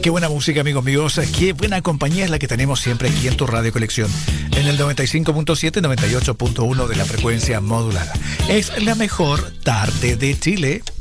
qué buena música, amigos míos. Qué buena compañía es la que tenemos siempre aquí en tu Radio Colección. En el 95.7, 98.1 de la frecuencia modulada. Es la mejor tarde de Chile.